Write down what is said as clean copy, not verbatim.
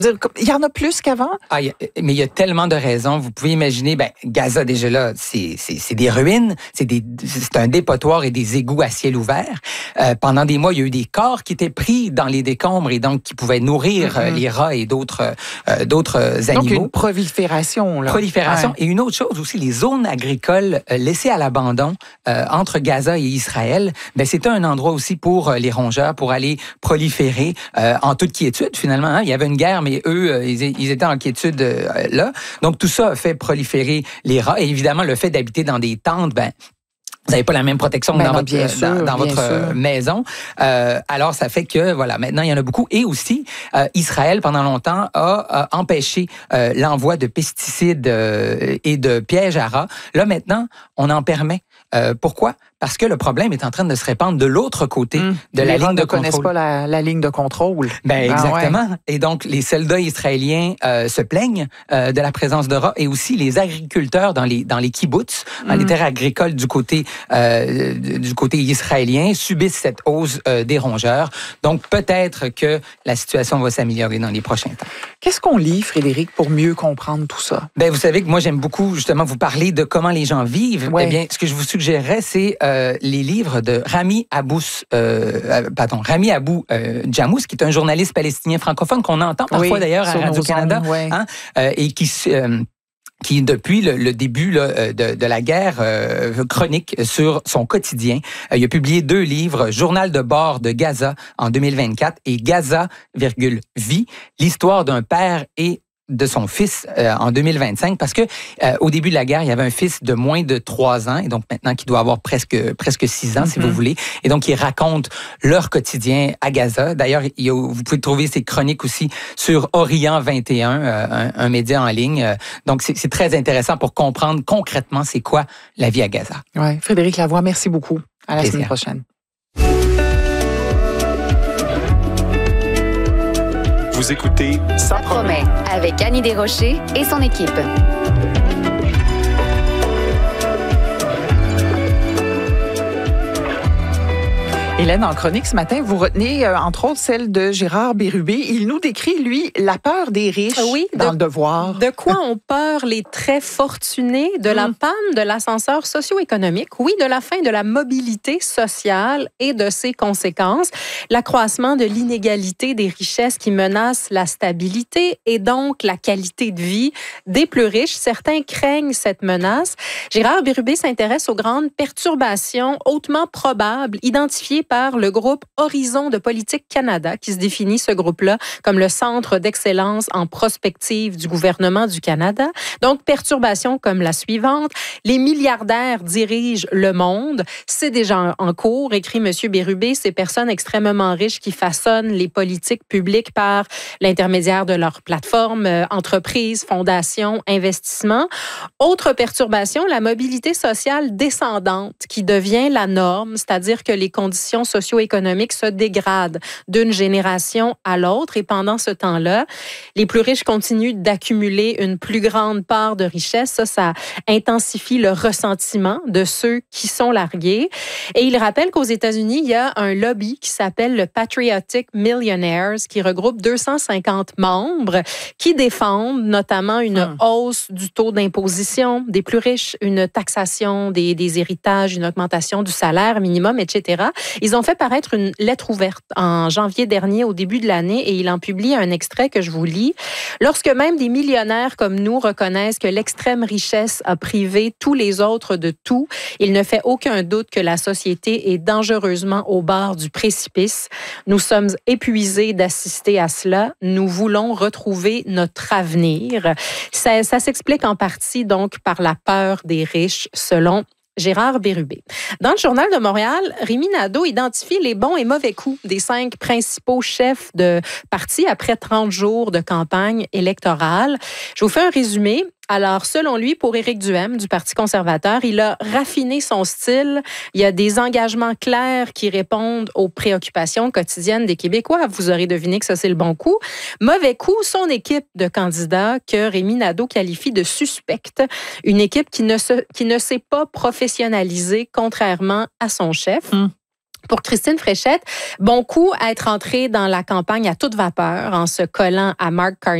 Il y en a plus qu'avant? Mais il y a tellement de raisons. Vous pouvez imaginer, Gaza, déjà là, c'est des ruines, c'est un dépotoir et des égouts à ciel ouvert. Pendant des mois, il y a eu des corps qui étaient pris dans les décombres et donc qui pouvaient nourrir les rats et d'autres animaux. Donc, une prolifération. Prolifération. Ouais. Et une autre chose aussi, les zones agricoles laissées à l'abandon entre Gaza et Israël, c'était un endroit aussi pour les rongeurs, pour aller proliférer en toute quiétude, finalement. Hein. Il y avait une guerre, mais eux, ils étaient en quiétude là. Donc, tout ça a fait proliférer les rats. Et évidemment, le fait d'habiter dans des tentes, vous n'avez pas la même protection que dans votre maison. Alors, ça fait que, voilà, maintenant, il y en a beaucoup. Et aussi, Israël, pendant longtemps, a empêché l'envoi de pesticides et de pièges à rats. Là, maintenant, on en permet. Pourquoi? Parce que le problème est en train de se répandre de l'autre côté de la ligne de contrôle. Les rats ne connaissent pas la ligne de contrôle. Exactement. Ouais. Et donc, les soldats israéliens se plaignent de la présence de rats et aussi les agriculteurs dans les kibbutz, dans les terres agricoles du côté israélien, subissent cette hausse des rongeurs. Donc, peut-être que la situation va s'améliorer dans les prochains temps. Qu'est-ce qu'on lit, Frédéric, pour mieux comprendre tout ça? Vous savez que moi, j'aime beaucoup, justement, vous parler de comment les gens vivent. Ouais. Eh bien, ce que je vous suggérerais, c'est les livres de Rami Abou Jamous, qui est un journaliste palestinien francophone qu'on entend parfois d'ailleurs à Radio-Canada, et qui, depuis le début de la guerre, chronique sur son quotidien. Il a publié 2 livres, Journal de bord de Gaza en 2024 et Gaza, vie, l'histoire d'un père et de son fils en 2025, parce que au début de la guerre, il y avait un fils de moins de 3 ans, et donc maintenant qui doit avoir presque 6 ans, si vous voulez. Et donc, ils racontent leur quotidien à Gaza. D'ailleurs, vous pouvez trouver ces chroniques aussi sur Orient 21, un média en ligne. Donc, c'est très intéressant pour comprendre concrètement c'est quoi la vie à Gaza. Ouais. Frédéric Lavoie, merci beaucoup. À la semaine prochaine. Vous écoutez Ça promet avec Annie Desrochers et son équipe. Hélène, en chronique ce matin, vous retenez entre autres celle de Gérard Bérubé. Il nous décrit, lui, la peur des riches dans le devoir. De quoi ont peur les très fortunés? De la panne de l'ascenseur socio-économique, oui, de la fin de la mobilité sociale et de ses conséquences, l'accroissement de l'inégalité des richesses qui menace la stabilité et donc la qualité de vie des plus riches. Certains craignent cette menace. Gérard Bérubé s'intéresse aux grandes perturbations hautement probables identifiées par le groupe Horizon de politique Canada, qui se définit ce groupe-là comme le centre d'excellence en prospective du gouvernement du Canada. Donc, perturbations comme la suivante. Les milliardaires dirigent le monde. C'est déjà en cours, écrit M. Bérubé, ces personnes extrêmement riches qui façonnent les politiques publiques par l'intermédiaire de leurs plateformes, entreprises, fondations, investissements. Autre perturbation, la mobilité sociale descendante qui devient la norme, c'est-à-dire que les conditions socio-économiques se dégradent d'une génération à l'autre et pendant ce temps-là, les plus riches continuent d'accumuler une plus grande part de richesse. Ça intensifie le ressentiment de ceux qui sont largués. Et il rappelle qu'aux États-Unis, il y a un lobby qui s'appelle le Patriotic Millionaires qui regroupe 250 membres qui défendent notamment une hausse du taux d'imposition des plus riches, une taxation des héritages, une augmentation du salaire minimum, etc. Ils ont fait paraître une lettre ouverte en janvier dernier, au début de l'année, et il en publie un extrait que je vous lis. Lorsque même des millionnaires comme nous reconnaissent que l'extrême richesse a privé tous les autres de tout, il ne fait aucun doute que la société est dangereusement au bord du précipice. Nous sommes épuisés d'assister à cela. Nous voulons retrouver notre avenir. Ça s'explique en partie donc par la peur des riches, selon Gérard Bérubé. Dans le Journal de Montréal, Rémi Nadeau identifie les bons et mauvais coups des 5 principaux chefs de parti après 30 jours de campagne électorale. Je vous fais un résumé. Alors, selon lui, pour Éric Duhaime du Parti conservateur, il a raffiné son style. Il y a des engagements clairs qui répondent aux préoccupations quotidiennes des Québécois. Vous aurez deviné que ça, c'est le bon coup. Mauvais coup, son équipe de candidats que Rémi Nadeau qualifie de suspecte. Une équipe qui ne s'est pas professionnalisée, contrairement à son chef. Pour Christine Fréchette, bon coup à être entrée dans la campagne à toute vapeur en se collant à Mark Carney.